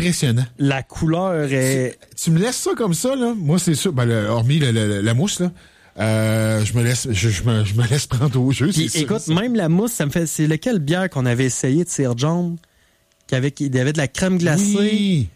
impressionnant. La couleur est... Tu me laisses ça comme ça, là? Moi, c'est sûr. Hormis la mousse, là. Je me laisse prendre au jeu. Puis, écoute, même la mousse, ça me fait... C'est lequel bière qu'on avait essayé de Sir John? Il y avait de la crème glacée. Oui.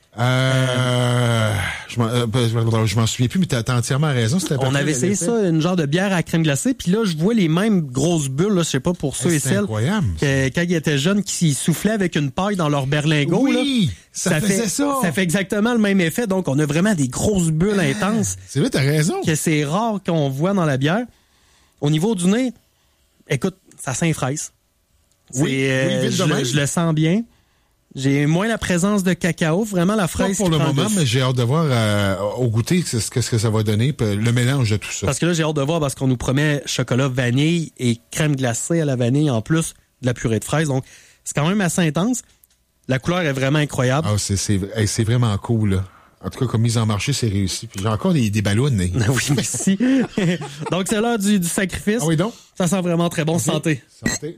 Je m'en souviens plus, mais t'as entièrement raison. On avait essayé ça, une genre de bière à crème glacée, puis là, je vois les mêmes grosses bulles, là, je sais pas pour ceux et celles, incroyable. Quand ils étaient jeunes, qui soufflaient avec une paille dans leur berlingot. Oui, là, ça faisait ça. Ça fait exactement le même effet, donc on a vraiment des grosses bulles intenses. C'est vrai, t'as raison. Que c'est rare qu'on voit dans la bière. Au niveau du nez, écoute, ça sent fraise. Oui, je le sens bien. J'ai moins la présence de cacao, vraiment la fraise. Pas pour le moment, mais j'ai hâte de voir au goûter ce que ça va donner, le mélange de tout ça. Parce que là, j'ai hâte de voir parce qu'on nous promet chocolat vanille et crème glacée à la vanille en plus de la purée de fraises. Donc, c'est quand même assez intense. La couleur est vraiment incroyable. Ah, c'est vraiment cool, là. En tout cas, comme mise en marché, c'est réussi. Puis j'ai encore des ballons. Oui, merci. Donc, c'est l'heure du sacrifice. Ah oui, donc? Ça sent vraiment très bon. Okay. Santé. Santé.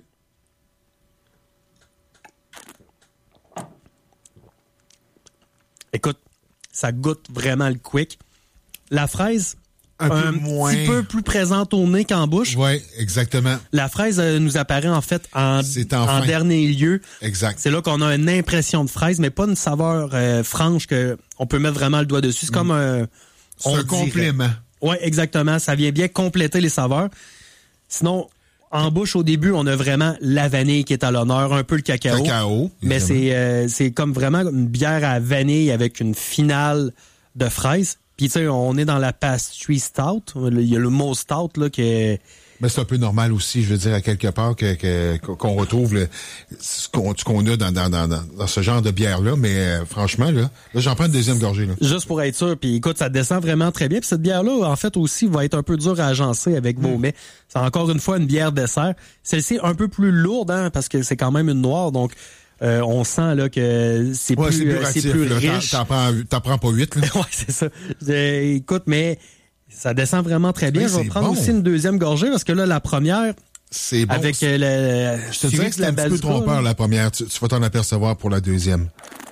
Écoute, ça goûte vraiment le quick. La fraise, un petit peu plus présente au nez qu'en bouche. Oui, exactement. La fraise nous apparaît en fait en dernier lieu. Exact. C'est là qu'on a une impression de fraise, mais pas une saveur franche que on peut mettre vraiment le doigt dessus. C'est comme un complément. Oui, exactement. Ça vient bien compléter les saveurs. Sinon, en bouche, au début, on a vraiment la vanille qui est à l'honneur, un peu le cacao. Mais c'est comme vraiment une bière à vanille avec une finale de fraises. Puis, tu sais, on est dans la pastry stout. Il y a le mot stout, là, qui est... Mais c'est un peu normal aussi, je veux dire, à quelque part, qu'on retrouve ce qu'on a dans ce genre de bière-là. Mais franchement, là j'en prends une deuxième gorgée. Là. Juste pour être sûr. Puis écoute, ça descend vraiment très bien. Puis cette bière-là, en fait, aussi, va être un peu dure à agencer avec vos mets. C'est encore une fois une bière dessert. Celle-ci, un peu plus lourde, hein, parce que c'est quand même une noire. Donc, on sent là que c'est plus riche. T'en prends pas 8. Ouais, c'est ça. Écoute, mais... Ça descend vraiment très bien. Je vais prendre aussi une deuxième gorgée parce que là, la première... C'est bon. Avec je te dirais que c'est un petit peu trompeur, la première. Tu vas t'en apercevoir pour la deuxième.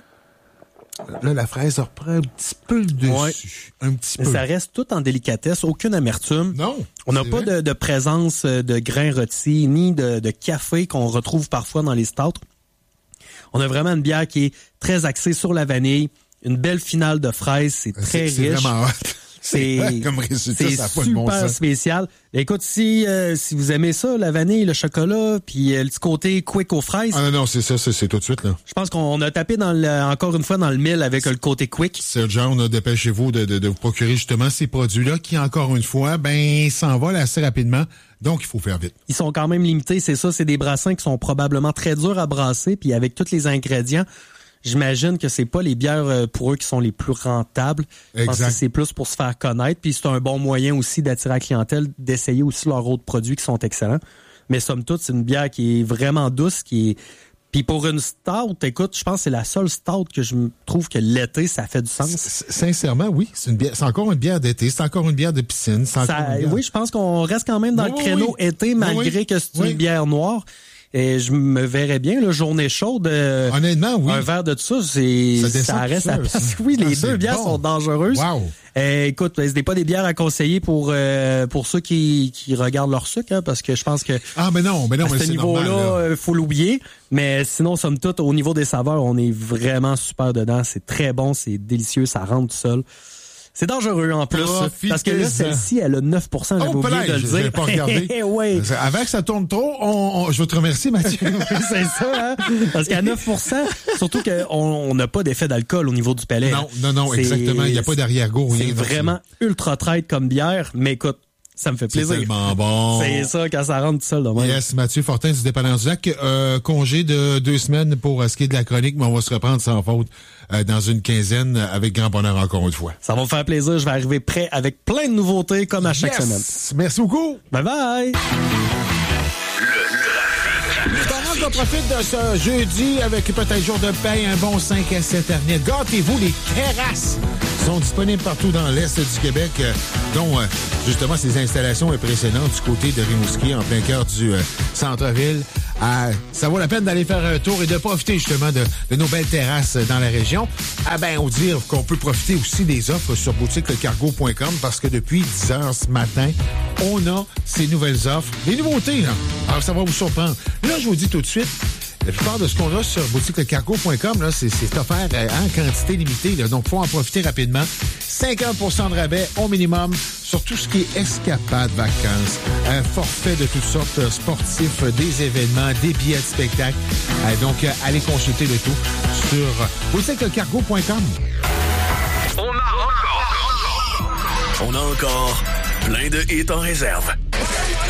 Là, la fraise reprend un petit peu le dessus. Ouais. Un petit peu. Ça reste tout en délicatesse. Aucune amertume. Non. On n'a pas de présence de grains rôtis ni de café qu'on retrouve parfois dans les stouts. On a vraiment une bière qui est très axée sur la vanille. Une belle finale de fraises. C'est très riche. C'est vraiment hot. Comme résultat, ça n'a pas de bon sens. C'est super spécial. Écoute, si vous aimez ça, la vanille, le chocolat, puis le petit côté quick aux fraises. Ah non, c'est ça, c'est tout de suite, là. Je pense qu'on a tapé encore une fois dans le mille avec le côté quick. Sir John, dépêchez-vous de vous procurer justement ces produits-là qui, encore une fois, s'envolent assez rapidement. Donc, il faut faire vite. Ils sont quand même limités, c'est ça. C'est des brassins qui sont probablement très durs à brasser, puis avec tous les ingrédients. J'imagine que c'est pas les bières pour eux qui sont les plus rentables. Je pense que c'est plus pour se faire connaître. Puis c'est un bon moyen aussi d'attirer la clientèle, d'essayer aussi leurs autres produits qui sont excellents. Mais somme toute, c'est une bière qui est vraiment douce, qui est... Puis pour une stout, écoute, je pense que c'est la seule stout que je trouve que l'été, ça fait du sens. Sincèrement, oui. C'est encore une bière d'été. C'est encore une bière de piscine. Oui, je pense qu'on reste quand même dans le créneau été, malgré que c'est une bière noire. Et je me verrais bien, la journée chaude. Honnêtement, oui. Un verre de tout ça, ça reste à place. Oui, les deux bières sont dangereuses. Wow. Écoute, ce n'est pas des bières à conseiller pour ceux qui regardent leur sucre, hein, parce que je pense que mais non, à ce niveau-là, faut l'oublier. Mais sinon, somme toute, au niveau des saveurs, on est vraiment super dedans. C'est très bon, c'est délicieux, ça rentre tout seul. C'est dangereux en plus. Parce que là, celle-ci, elle a 9%. J'avais oublié de le dire. J'ai pas regardé. Oui. Avant que ça tourne trop, je veux te remercier, Mathieu. C'est ça, hein? Parce qu'à 9%, surtout qu'on n'a pas d'effet d'alcool au niveau du palais. Non, exactement. Il n'y a pas d'arrière-goût, rien. C'est vraiment ultra traite comme bière, mais écoute, ça me fait plaisir. C'est tellement bon. C'est ça, quand ça rentre tout seul. Yes, Mathieu Fortin du Dépanneur du Lac. Congé de 2 semaines pour ce qui est de la chronique, mais on va se reprendre sans faute dans une quinzaine avec grand bonheur encore une fois. Ça va me faire plaisir. Je vais arriver prêt avec plein de nouveautés comme à chaque semaine. Merci beaucoup. Bye bye. On profite de ce jeudi avec peut-être jour de paye, un bon 5 à 7 derniers. Gâtez-vous les terrasses sont disponibles partout dans l'Est du Québec, dont justement ces installations impressionnantes du côté de Rimouski, en plein cœur du centre-ville. Ça vaut la peine d'aller faire un tour et de profiter justement de nos belles terrasses dans la région. On dire qu'on peut profiter aussi des offres sur boutiquelecargo.com parce que depuis 10 heures ce matin, on a ces nouvelles offres. Des nouveautés, là. Alors, ça va vous surprendre. Là, je vous dis tout de suite, la plupart de ce qu'on a sur boutiquelecargo.com, là, c'est offert en quantité limitée. Là, donc, il faut en profiter rapidement. 50% de rabais au minimum sur tout ce qui est escapade, vacances, un forfait de toutes sortes sportifs, des événements, des billets de spectacle. Donc, allez consulter le tout sur boutiquelecargo.com. On a encore plein de hits en réserve.